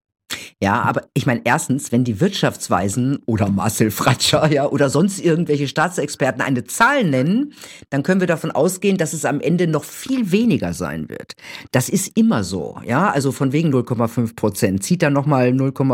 Ja, aber ich meine, erstens, wenn die Wirtschaftsweisen oder Marcel Fratscher oder sonst irgendwelche Staatsexperten eine Zahl nennen, dann können wir davon ausgehen, dass es am Ende noch viel weniger sein wird. Das ist immer so, ja, also von wegen 0,5%. Zieht dann nochmal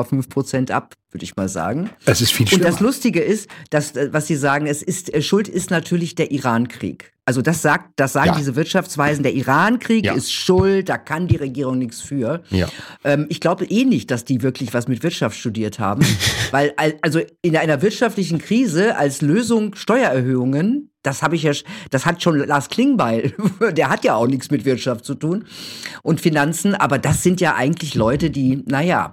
0,5% ab, würde ich mal sagen. Das ist viel schlimmer. Und das Lustige ist, dass, was Sie sagen, Schuld ist natürlich der Iran-Krieg. Also das sagen diese Wirtschaftsweisen, der Iran-Krieg ist schuld, da kann die Regierung nichts für. Ja. Ich glaube nicht, dass die wirklich was mit Wirtschaft studiert haben, weil also in einer wirtschaftlichen Krise als Lösung Steuererhöhungen, das hat schon Lars Klingbeil, der hat ja auch nichts mit Wirtschaft zu tun und Finanzen, aber das sind ja eigentlich Leute, die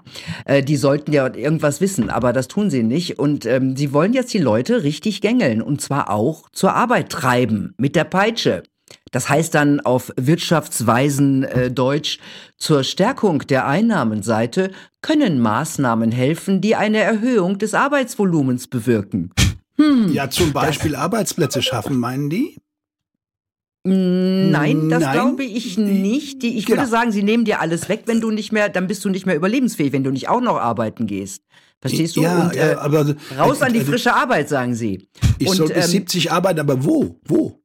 sollten ja irgendwas wissen, aber das tun sie nicht und sie wollen jetzt die Leute richtig gängeln und zwar auch zur Arbeit treiben mit der Peitsche. Das heißt dann auf wirtschaftsweisen Deutsch, zur Stärkung der Einnahmenseite können Maßnahmen helfen, die eine Erhöhung des Arbeitsvolumens bewirken. Ja, zum Beispiel Arbeitsplätze schaffen, meinen die? Nein, das glaube ich nicht. Ich würde sagen, sie nehmen dir alles weg, wenn du nicht mehr, dann bist du nicht mehr überlebensfähig, wenn du nicht auch noch arbeiten gehst. Verstehst du? Ja, und, aber raus an die frische Arbeit, sagen sie. Ich soll bis 70 arbeiten, aber wo?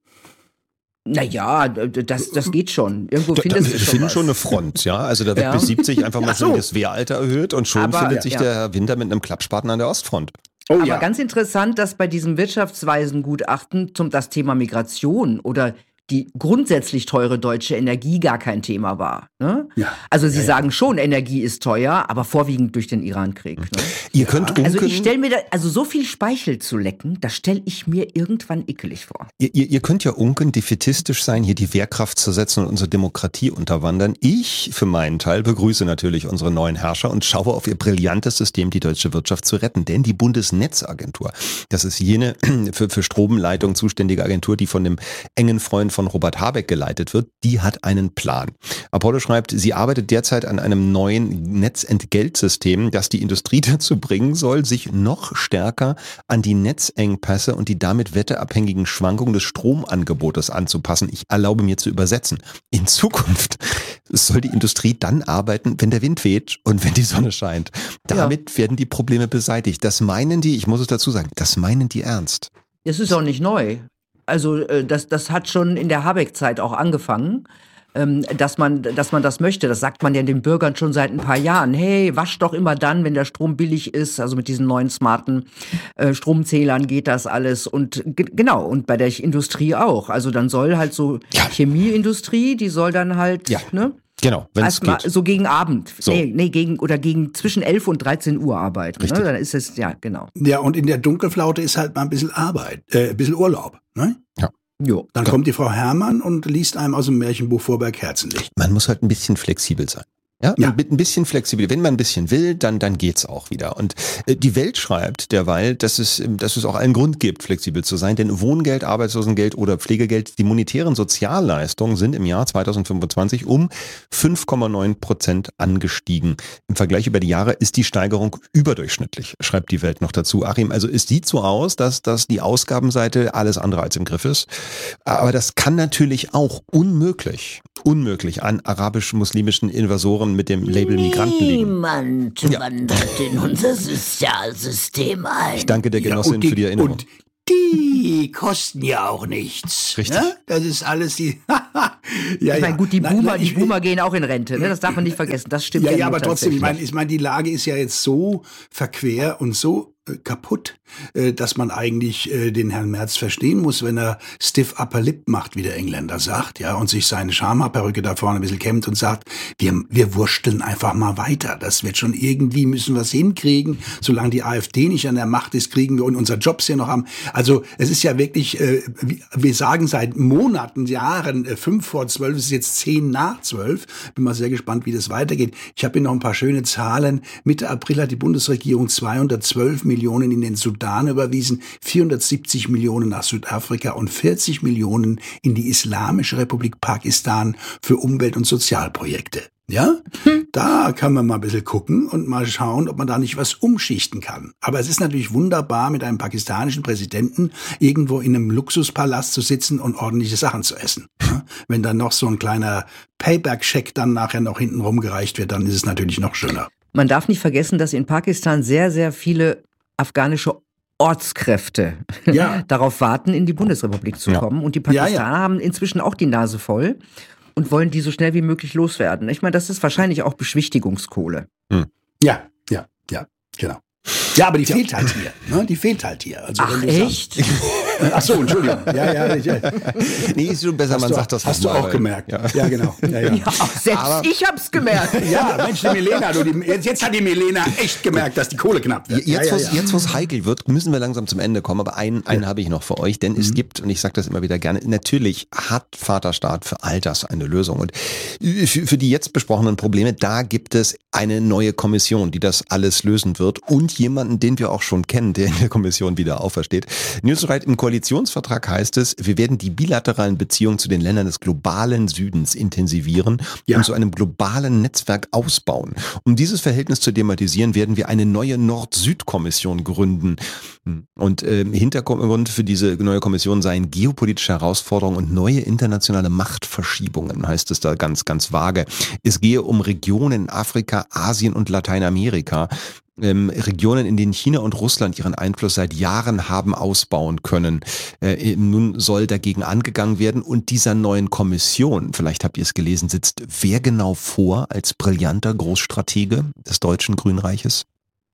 Naja, das geht schon. Irgendwo findest du schon finden was. Schon eine Front, ja. Also da wird bis 70 einfach mal so das Wehralter erhöht und schon findet sich der Herr Winter mit einem Klappspaten an der Ostfront. Aber ganz interessant, dass bei diesem Wirtschaftsweisengutachten das Thema Migration oder die grundsätzlich teure deutsche Energie gar kein Thema war. Ne? Ja. Also sie sagen schon, Energie ist teuer, aber vorwiegend durch den Iran-Krieg. Ne? Ihr könnt also ich stelle mir so viel Speichel zu lecken, das stelle ich mir irgendwann ekelig vor. Ihr könnt ja unken defätistisch sein, hier die Wehrkraft zu setzen und unsere Demokratie unterwandern. Ich für meinen Teil begrüße natürlich unsere neuen Herrscher und schaue auf ihr brillantes System, die deutsche Wirtschaft zu retten. Denn die Bundesnetzagentur, das ist jene für Stromleitung zuständige Agentur, die von dem engen Freund von Robert Habeck geleitet wird, die hat einen Plan. Apollo schreibt, sie arbeitet derzeit an einem neuen Netzentgeltsystem, das die Industrie dazu bringen soll, sich noch stärker an die Netzengpässe und die damit wetterabhängigen Schwankungen des Stromangebotes anzupassen. Ich erlaube mir zu übersetzen. In Zukunft soll die Industrie dann arbeiten, wenn der Wind weht und wenn die Sonne scheint. Damit werden die Probleme beseitigt. Das meinen die, ich muss es dazu sagen, das meinen die ernst. Das ist auch nicht neu. Also das hat schon in der Habeck-Zeit auch angefangen, dass man das möchte. Das sagt man ja den Bürgern schon seit ein paar Jahren. Hey, wasch doch immer dann, wenn der Strom billig ist. Also mit diesen neuen smarten Stromzählern geht das alles. Und genau, und bei der Industrie auch. Also dann soll halt so Chemieindustrie, die soll dann halt, ne? Genau, wenn es geht. So gegen Abend. So. Gegen zwischen 11 und 13 Uhr arbeiten. Richtig. Ne? Dann ist es, ja, genau. Ja, und in der Dunkelflaute ist halt mal ein bisschen Arbeit, ein bisschen Urlaub, ne? Ja. Jo. Dann kommt die Frau Herrmann und liest einem aus dem Märchenbuch vor bei Kerzenlicht. Man muss halt ein bisschen flexibel sein. Ja, mit ein bisschen flexibel. Wenn man ein bisschen will, dann geht's auch wieder. Und die Welt schreibt derweil, dass es auch einen Grund gibt, flexibel zu sein. Denn Wohngeld, Arbeitslosengeld oder Pflegegeld, die monetären Sozialleistungen sind im Jahr 2025 um 5,9% angestiegen. Im Vergleich über die Jahre ist die Steigerung überdurchschnittlich, schreibt die Welt noch dazu. Achim, also es sieht so aus, dass die Ausgabenseite alles andere als im Griff ist. Aber das kann natürlich auch unmöglich an arabisch-muslimischen Invasoren mit dem Label Migranten liegen. Niemand wandert in unser Sozialsystem ein. Ich danke der Genossin für die Erinnerung. Und die kosten ja auch nichts. Richtig. Ne? Das ist alles die... Ich meine, gut, die Boomer gehen auch in Rente, ne? Das darf man nicht vergessen, das stimmt ja Ja, aber trotzdem, tatsächlich. ich meine, die Lage ist ja jetzt so verquer und so kaputt, dass man eigentlich den Herrn Merz verstehen muss, wenn er stiff upper lip macht, wie der Engländer sagt, ja, und sich seine Schamhaarperücke da vorne ein bisschen kämmt und sagt, wir wursteln einfach mal weiter. Das wird schon irgendwie, müssen wir es hinkriegen. Solange die AfD nicht an der Macht ist, kriegen wir unsere Jobs hier noch am. Also es ist ja wirklich, wir sagen seit Monaten, Jahren, 11:55, es ist jetzt 11:10. Bin mal sehr gespannt, wie das weitergeht. Ich habe hier noch ein paar schöne Zahlen. Mitte April hat die Bundesregierung 212 Millionen in den Sudan überwiesen, 470 Millionen nach Südafrika und 40 Millionen in die Islamische Republik Pakistan für Umwelt- und Sozialprojekte. Ja, da kann man mal ein bisschen gucken und mal schauen, ob man da nicht was umschichten kann. Aber es ist natürlich wunderbar, mit einem pakistanischen Präsidenten irgendwo in einem Luxuspalast zu sitzen und ordentliche Sachen zu essen. Ja? Wenn dann noch so ein kleiner Payback-Check dann nachher noch hinten rumgereicht wird, dann ist es natürlich noch schöner. Man darf nicht vergessen, dass in Pakistan sehr, sehr viele afghanische Ortskräfte darauf warten, in die Bundesrepublik zu kommen. Und die Pakistaner haben inzwischen auch die Nase voll und wollen die so schnell wie möglich loswerden. Ich meine, das ist wahrscheinlich auch Beschwichtigungskohle. Ja, genau. Ja, aber die fehlt halt hier. Ne? Die fehlt halt hier. Also, ach, echt? Ach so, Entschuldigung. Ja. Nee, ist schon besser, man sagt das hast du auch gemerkt. Ja, genau. Ja, selbst ich hab's gemerkt. Ja, Mensch, die Milena, jetzt hat die Milena echt gemerkt, dass die Kohle knapp wird. Jetzt, wo es heikel wird, müssen wir langsam zum Ende kommen. Aber einen habe ich noch für euch, denn es gibt, und ich sage das immer wieder gerne, natürlich hat Vaterstaat für all das eine Lösung. Und für die jetzt besprochenen Probleme, da gibt es eine neue Kommission, die das alles lösen wird. Und jemanden, den wir auch schon kennen, der in der Kommission wieder aufersteht. Newsrite im Koalitionsvertrag heißt es, wir werden die bilateralen Beziehungen zu den Ländern des globalen Südens intensivieren und zu einem globalen Netzwerk ausbauen. Um dieses Verhältnis zu thematisieren, werden wir eine neue Nord-Süd-Kommission gründen. Und Hintergrund für diese neue Kommission seien geopolitische Herausforderungen und neue internationale Machtverschiebungen, heißt es da ganz, ganz vage. Es gehe um Regionen in Afrika, Asien und Lateinamerika. Regionen, in denen China und Russland ihren Einfluss seit Jahren haben ausbauen können. Nun soll dagegen angegangen werden und dieser neuen Kommission, vielleicht habt ihr es gelesen, sitzt wer genau vor als brillanter Großstratege des Deutschen Grünreiches?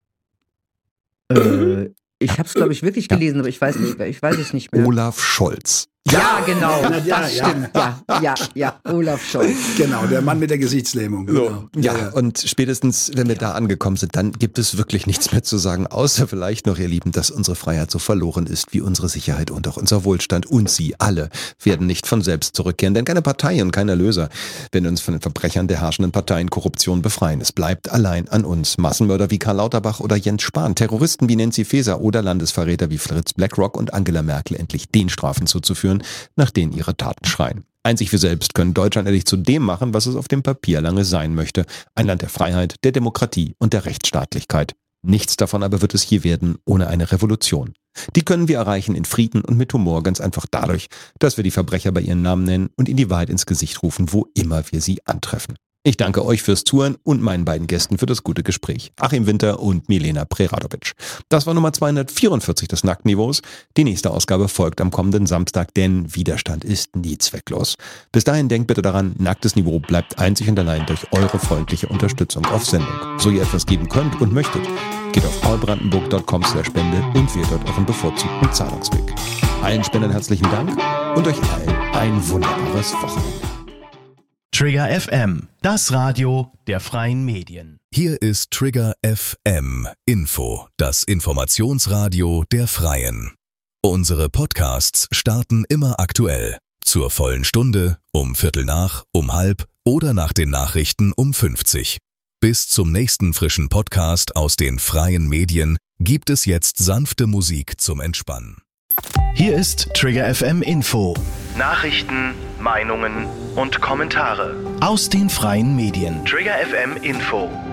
Ich habe es, glaube ich, wirklich gelesen, aber ich weiß es nicht mehr. Olaf Scholz. Ja, genau, das stimmt. Ja, Olaf Scholz. Genau, der Mann mit der Gesichtslähmung. Genau. Ja, und spätestens, wenn wir da angekommen sind, dann gibt es wirklich nichts mehr zu sagen, außer vielleicht noch, ihr Lieben, dass unsere Freiheit so verloren ist wie unsere Sicherheit und auch unser Wohlstand. Und sie alle werden nicht von selbst zurückkehren, denn keine Partei und kein Erlöser werden uns von den Verbrechern der herrschenden Parteien Korruption befreien. Es bleibt allein an uns. Massenmörder wie Karl Lauterbach oder Jens Spahn, Terroristen wie Nancy Faeser oder Landesverräter wie Fritz Blackrock und Angela Merkel endlich den Strafen zuzuführen, durchführen, nach denen ihre Taten schreien. Einzig wir selbst können Deutschland endlich zu dem machen, was es auf dem Papier lange sein möchte. Ein Land der Freiheit, der Demokratie und der Rechtsstaatlichkeit. Nichts davon aber wird es je werden ohne eine Revolution. Die können wir erreichen in Frieden und mit Humor, ganz einfach dadurch, dass wir die Verbrecher bei ihren Namen nennen und ihnen die Wahrheit ins Gesicht rufen, wo immer wir sie antreffen. Ich danke euch fürs Zuhören und meinen beiden Gästen für das gute Gespräch. Achim Winter und Milena Preradovic. Das war Nummer 244 des Nacktniveaus. Die nächste Ausgabe folgt am kommenden Samstag, denn Widerstand ist nie zwecklos. Bis dahin denkt bitte daran, Nacktes Niveau bleibt einzig und allein durch eure freundliche Unterstützung auf Sendung. So ihr etwas geben könnt und möchtet, geht auf paulbrandenburg.com/spende und wählt dort euren bevorzugten Zahlungsweg. Allen Spendern herzlichen Dank und euch allen ein wunderbares Wochenende. Trigger FM, das Radio der freien Medien. Hier ist Trigger FM Info, das Informationsradio der Freien. Unsere Podcasts starten immer aktuell. Zur vollen Stunde, um 7:15, um 13:30 oder nach den Nachrichten um 50. Bis zum nächsten frischen Podcast aus den freien Medien gibt es jetzt sanfte Musik zum Entspannen. Hier ist Trigger FM Info. Nachrichten, Meinungen und Kommentare Aus den freien Medien. Trigger FM Info.